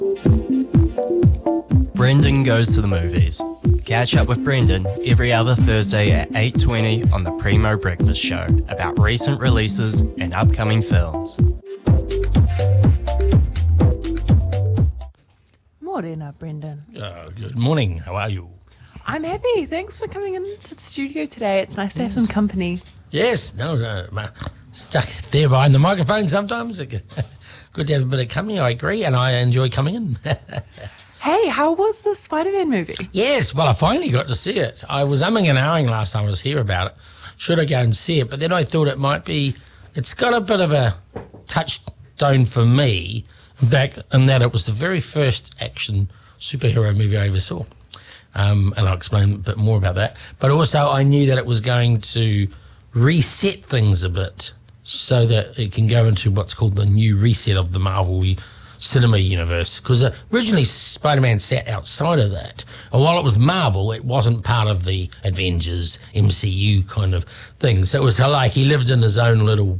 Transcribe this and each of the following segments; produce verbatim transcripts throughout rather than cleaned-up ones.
Brendan Goes to the Movies. Catch up with Brendan every other Thursday at eight twenty on the Primo Breakfast Show about recent releases and upcoming films. Morena, Brendan. Uh, good morning. How are you? I'm happy. Thanks for coming into the studio today. It's nice to have some company. Yes. No, no. I'm stuck there behind the microphone sometimes. Good to have a bit of company, I agree, and I enjoy coming in. Hey, how was the Spider-Man movie? Yes, well, I finally got to see it. I was umming and ahhing last time I was here about it. Should I go and see it? But then I thought it might be... It's got a bit of a touchstone for me, in fact, in that it was the very first action superhero movie I ever saw. Um, and I'll explain a bit more about that. But also I knew that it was going to reset things a bit so that it can go into what's called the new reset of the Marvel cinema universe, because originally Spider-Man sat outside of that, and while it was Marvel, it wasn't part of the Avengers M C U kind of thing, so it was like he lived in his own little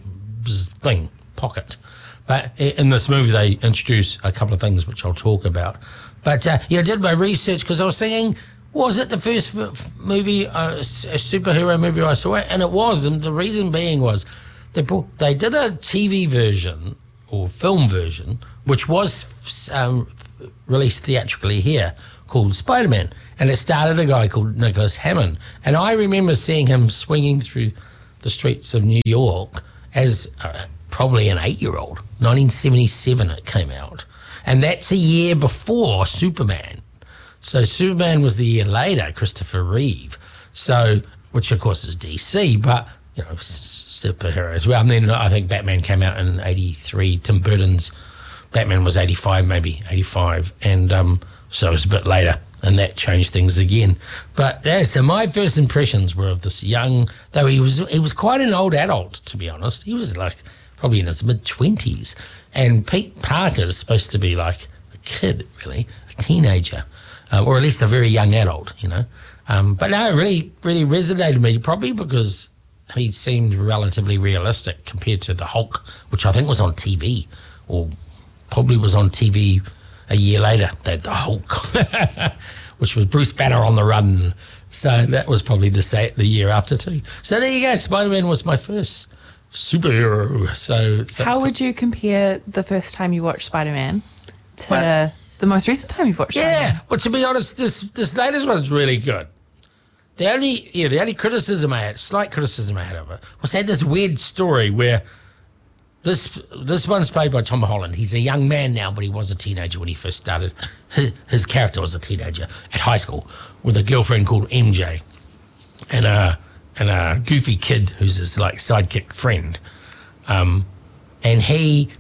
thing, pocket. But in this movie they introduce a couple of things which I'll talk about. But uh, yeah, I did my research because I was thinking, was it the first f- movie, uh, a superhero movie I saw? And it was, and the reason being was they, they did a T V version or film version, which was um, released theatrically here, called Spider-Man. And it started a guy called Nicholas Hammond. And I remember seeing him swinging through the streets of New York as uh, probably an eight-year-old. nineteen seventy-seven it came out. And that's a year before Superman. So Superman was the year later, Christopher Reeve. So, which of course is D C, but you know, superheroes. Well, and then I think Batman came out in eighty-three. Tim Burton's Batman was eighty-five, maybe eighty-five, and um, so it was a bit later, and that changed things again. But yeah, so my first impressions were of this young, though he was he was quite an old adult, to be honest. He was like probably in his mid twenties, and Pete Parker's supposed to be like a kid, really, a teenager, uh, or at least a very young adult, you know. Um, but no, it really, really resonated with me, probably because he seemed relatively realistic compared to the Hulk, which I think was on T V, or probably was on T V a year later, the, the Hulk, which was Bruce Banner on the run. So that was probably the, the year after too. So there you go, Spider-Man was my first superhero. So, so how would you compare the first time you watched Spider-Man to well, the most recent time you've watched yeah, Spider-Man? Yeah, well, to be honest, this, this latest one's really good. The only, yeah, the only criticism I had, slight criticism I had of it, was they had this weird story where this this one's played by Tom Holland. He's a young man now, but he was a teenager when he first started. His, his character was a teenager at high school with a girlfriend called M J and a and a goofy kid who's his like sidekick friend. Um, and he,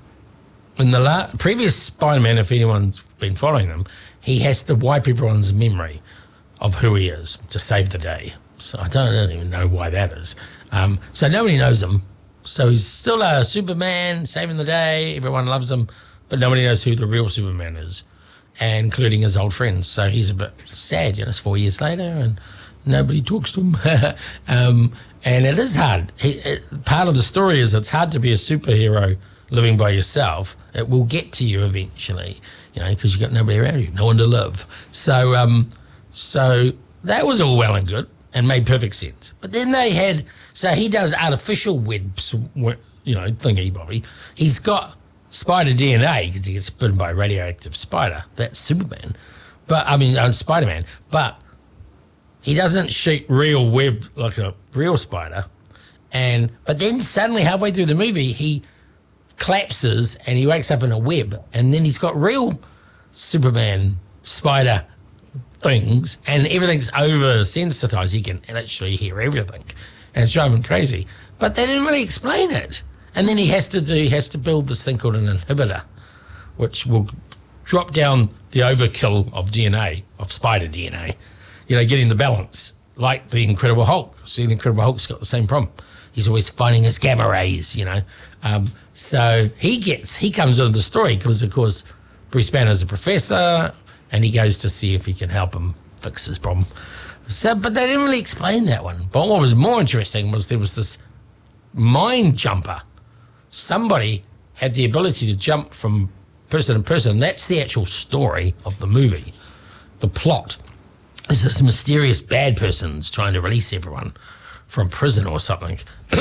in the la- previous Spider-Man, if anyone's been following them, he has to wipe everyone's memory of who he is to save the day. So I don't, I don't even know why that is. Um, so nobody knows him. So he's still a Superman, saving the day. Everyone loves him, but nobody knows who the real Superman is, and including his old friends. So he's a bit sad, you know, it's four years later and nobody talks to him. um, and it is hard. He, it, part of the story is it's hard to be a superhero living by yourself. It will get to you eventually, you know, because you've got nobody around you, no one to love. So, um, So that was all well and good and made perfect sense. But then they had, so he does artificial webs, you know, thingy bobby. He's got spider D N A because he gets bitten by a radioactive spider. That's Superman. But, I mean, uh, Spider-Man. But he doesn't shoot real web like a real spider. And, but then suddenly halfway through the movie, he collapses and he wakes up in a web. And then he's got real Superman spider things, and everything's over-sensitized. He can actually hear everything, and it's driving him crazy. But they didn't really explain it. And then he has to do, he has to build this thing called an inhibitor, which will drop down the overkill of D N A, of spider D N A, you know, getting the balance, like the Incredible Hulk. See, the Incredible Hulk's got the same problem. He's always finding his gamma rays, you know. Um, so he gets, he comes into the story because, of course, Bruce Banner's a professor, and he goes to see if he can help him fix his problem. So, but they didn't really explain that one. But what was more interesting was there was this mind jumper. Somebody had the ability to jump from person to person. That's the actual story of the movie. The plot is this mysterious bad person's trying to release everyone from prison or something,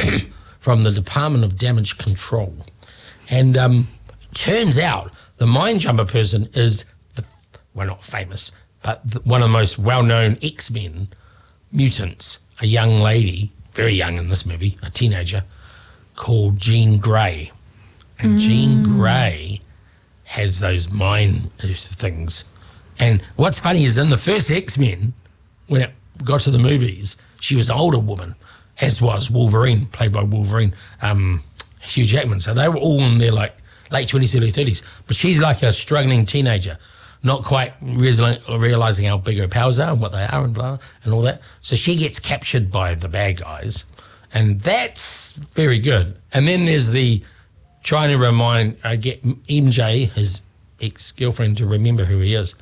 from the Department of Damage Control. And um, turns out the Mind Jumper person is, the, well, not famous, but the, one of the most well-known X-Men mutants, a young lady, very young in this movie, a teenager, called Jean Grey. And mm. Jean Grey has those mind things. And what's funny is in the first X-Men, when it got to the movies, she was an older woman, as was Wolverine, played by Wolverine, um, Hugh Jackman. So they were all in their like late twenties, early thirties. But she's like a struggling teenager, not quite re- realising how big her powers are and what they are and blah, and all that. So she gets captured by the bad guys. And that's very good. And then there's the trying to remind, uh, get M J, his ex-girlfriend, to remember who he is.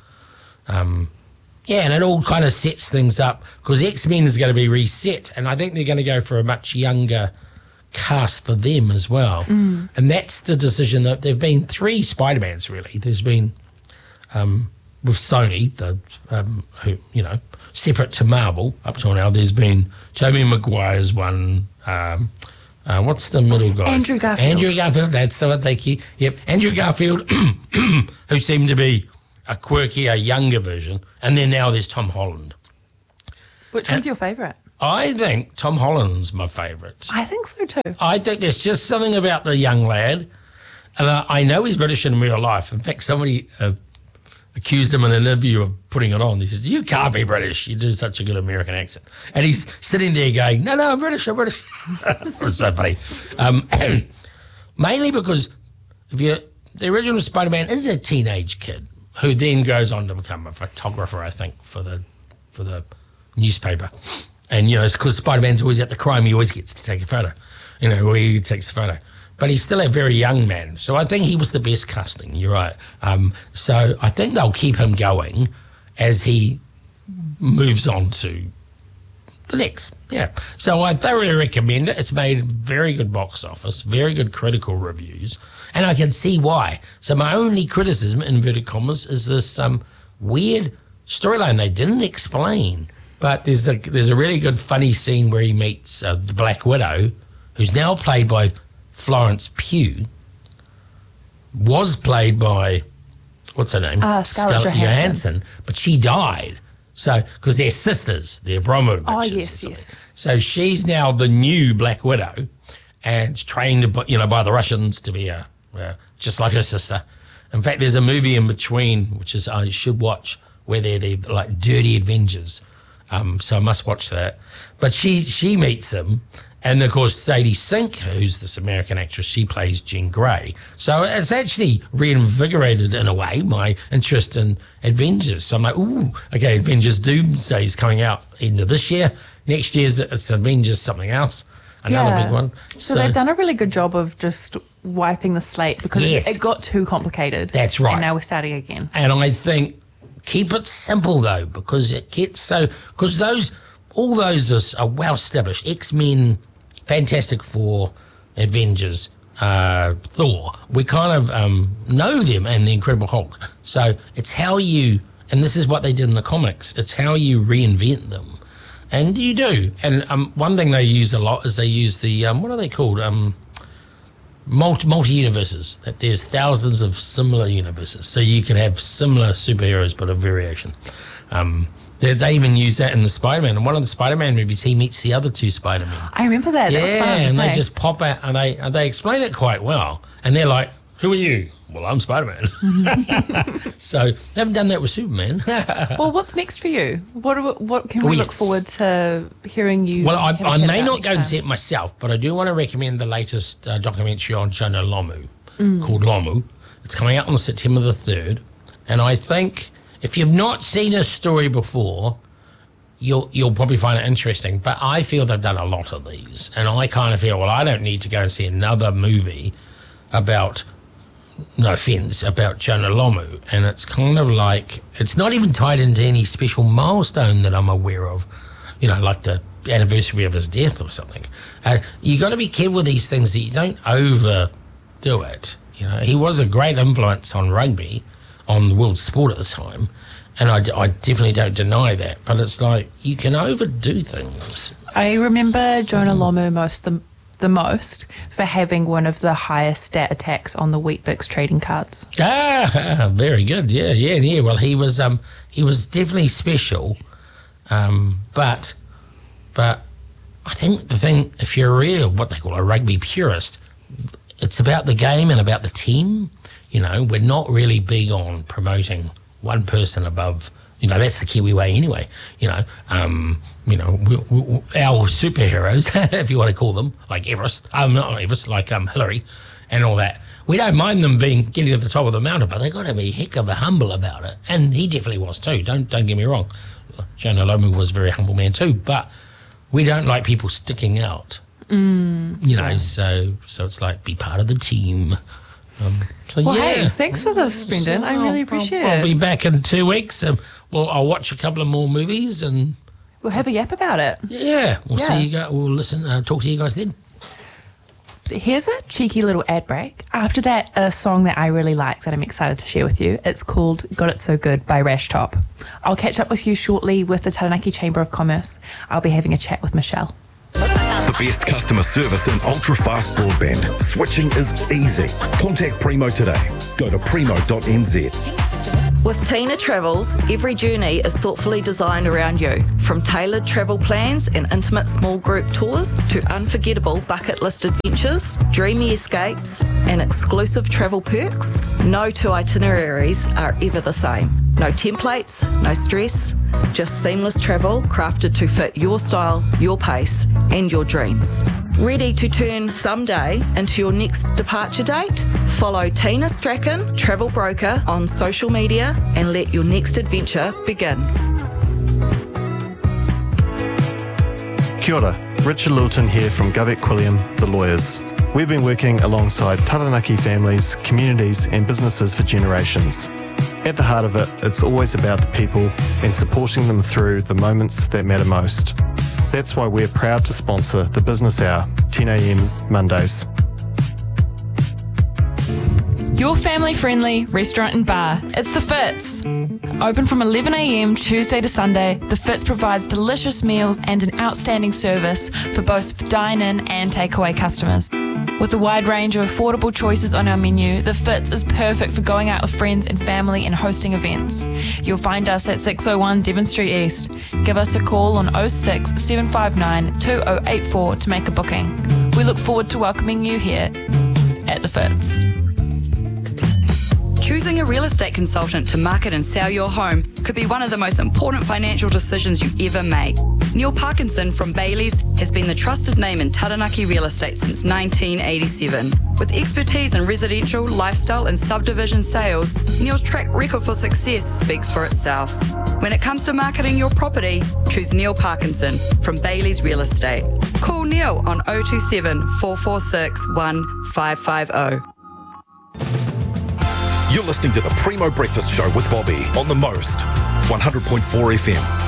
Um, yeah, and it all kind of sets things up because X-Men is going to be reset, and I think they're going to go for a much younger cast for them as well. Mm. And that's the decision that there have been three Spider-Mans, really. There's been um, with Sony, the um, who you know, separate to Marvel up till now. There's been Tobey Maguire's one. Um, uh, what's the middle guy? Andrew Garfield. Andrew Garfield. That's the one they keep. Yep, Andrew Garfield, who seemed to be a quirky, a younger version, and then now there's Tom Holland. Which and one's your favourite? I think Tom Holland's my favourite. I think so too. I think there's just something about the young lad, and I, I know he's British in real life. In fact, somebody uh, accused him in an interview of putting it on. He says, "You can't be British. You do such a good American accent." And he's sitting there going, "No, no, I'm British, I'm British." It was so funny. Um, mainly because if you, the original Spider-Man is a teenage kid who then goes on to become a photographer, I think, for the for the newspaper. And, you know, it's because Spider-Man's always at the crime, he always gets to take a photo, you know, where he takes the photo. But he's still a very young man. So I think he was the best casting, you're right. Um, so I think they'll keep him going as he moves on to the next. Yeah. So I thoroughly recommend it. It's made very good box office, very good critical reviews. And I can see why. So my only criticism, in inverted commas, is this um, weird storyline they didn't explain. But there's a there's a really good funny scene where he meets uh, the Black Widow, who's now played by Florence Pugh, was played by, what's her name? Uh, Scarlett, Scarlett Johansson. Johansson. But she died. So, because they're sisters, they're Abramovich. Oh, yes, yes. So she's now the new Black Widow and trained, you know, by the Russians to be a, uh, just like her sister. In fact, there's a movie in between, which is I should watch, where they're, they're like dirty Avengers. Um, so I must watch that. But she she meets him, and of course Sadie Sink, who's this American actress, she plays Jean Grey. So it's actually reinvigorated in a way my interest in Avengers. So I'm like, ooh, okay, Avengers Doomsday is coming out end of this year. Next year's it's Avengers something else, another yeah. big one. So, so they've done a really good job of just wiping the slate because yes. it got too complicated. That's right. And now we're starting again. And I think keep it simple though, because it gets so because those all those are, are well established. X-Men, Fantastic Four, Avengers, uh, Thor. We kind of um, know them, and the Incredible Hulk. So it's how you, and this is what they did in the comics. It's how you reinvent them, and you do. And um, one thing they use a lot is they use the um, what are they called? Um, Multi, multi-universes, that there's thousands of similar universes. So you can have similar superheroes but a variation. Um, they, they even use that in the Spider-Man. In one of the Spider-Man movies, he meets the other two Spider-Men. I remember that. Yeah, that was fun. and hey. they just pop out and they, and they explain it quite well. And they're like, who are you? Well, I'm Spider-Man. So they haven't done that with Superman. Well, what's next for you? What are, what can we Oh, look yes. forward to hearing you? Well, I, have a I chat may about not next go and time? see it myself, but I do want to recommend the latest uh, documentary on Jonah Lomu Mm. called Lomu. It's coming out on September the third. And I think if you've not seen a story before, you'll you'll probably find it interesting. But I feel they've done a lot of these. And I kind of feel, well, I don't need to go and see another movie about, no offence, about Jonah Lomu. And it's kind of like, it's not even tied into any special milestone that I'm aware of, you know, like the anniversary of his death or something. Uh, you got to be careful with these things that you don't overdo it. You know, he was a great influence on rugby, on the world sport at the time, and I, I definitely don't deny that. But it's like you can overdo things. I remember Jonah Lomu most the, the most for having one of the highest stat attacks on the Weet-Bix trading cards. Ah, very good. Yeah, yeah, yeah. Well, he was um he was definitely special, um, but but I think the thing, if you're a real what they call a rugby purist, it's about the game and about the team. You know, we're not really big on promoting one person above. You know, that's the Kiwi way anyway. You know, um, you know, we, we, our superheroes, if you want to call them, like Everest, um, not Everest, like um, Hillary, and all that. We don't mind them being getting to the top of the mountain, but they got to be heck of a humble about it. And he definitely was too. Don't don't get me wrong. Jonah Lomu was a very humble man too, but we don't like people sticking out. Mm, you know, yeah. so so it's like be part of the team. Um, so Well, yeah. hey, thanks for this, Brendan. I really appreciate I'll, I'll it. be back in two weeks. Um, well, I'll watch a couple of more movies and We'll have a yap about it. yeah, we'll Yeah. see you guys. We'll listen, uh, talk to you guys then. Here's a cheeky little ad break. After that, a song that I really like that I'm excited to share with you. It's called Got It So Good by Rash Top. I'll catch up with you shortly with the Taranaki Chamber of Commerce. I'll be having a chat with Michelle. The best customer service in ultra-fast broadband. Switching is easy. Contact Primo today. Go to primo dot n z. With Tina Travels, every journey is thoughtfully designed around you. From tailored travel plans and intimate small group tours to unforgettable bucket list adventures, dreamy escapes, and exclusive travel perks, no two itineraries are ever the same. No templates, no stress, just seamless travel crafted to fit your style, your pace, and your dreams. Ready to turn someday into your next departure date? Follow Tina Strachan, travel broker, on social media and let your next adventure begin. Kia ora, Richard Littleton here from Govett Quilliam, the lawyers. We've been working alongside Taranaki families, communities and businesses for generations. At the heart of it, it's always about the people and supporting them through the moments that matter most. That's why we're proud to sponsor the Business Hour, ten a m Mondays. Your family-friendly restaurant and bar. It's The Fitz. Open from eleven a m Tuesday to Sunday, The Fitz provides delicious meals and an outstanding service for both dine-in and takeaway customers. With a wide range of affordable choices on our menu, The Fitz is perfect for going out with friends and family and hosting events. You'll find us at six oh one Devon Street East. Give us a call on oh six, seven five nine, two oh eight four to make a booking. We look forward to welcoming you here at The Fitz. Choosing a real estate consultant to market and sell your home could be one of the most important financial decisions you ever make. Neil Parkinson from Bailey's has been the trusted name in Taranaki real estate since nineteen eighty-seven. With expertise in residential, lifestyle and subdivision sales, Neil's track record for success speaks for itself. When it comes to marketing your property, choose Neil Parkinson from Bailey's Real Estate. Call Neil on oh two seven, four four six, one five five oh. You're listening to the Primo Breakfast Show with Bobby on the Most, one hundred point four F M.